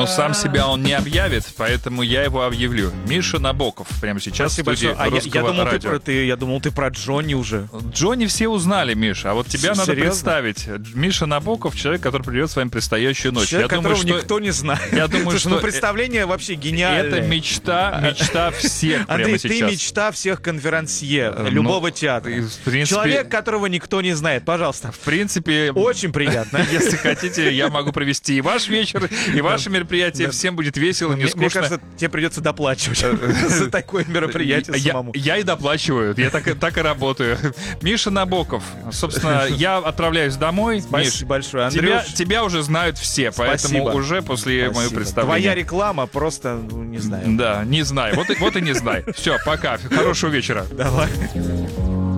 Но сам себя он не объявит, поэтому я его объявлю. Миша Набоков прямо сейчас Спасибо в студии большое. Русского радио. Я думал, ты про Джонни уже. Джонни все узнали, Миша, а вот тебя надо Серьезно? представить. Миша Набоков — человек, который придет с вами предстоящую ночь. Человек, я думаю, которого что никто не знает. Я думаю, Слушай, что ну представление вообще гениальное. это мечта всех прямо Андрей, сейчас. ты мечта всех конферансье, Ну, любого театра. в принципе- Человек, которого никто не знает. Пожалуйста. В принципе, Очень приятно. если хотите, я могу провести и ваш вечер, и ваше мероприятие. Всем будет весело, не Мне скучно. кажется, тебе придется доплачивать за такое мероприятие самому. Я и доплачиваю, я так и работаю. Миша Набоков. Собственно, я отправляюсь домой. Спасибо Миш, большое, Андрюш. тебя уже знают все, поэтому Спасибо. уже после моего Спасибо. представления. Твоя реклама просто, не знаю. Да, не знаю. Вот и не знаю. Все, пока. Хорошего вечера. Давай.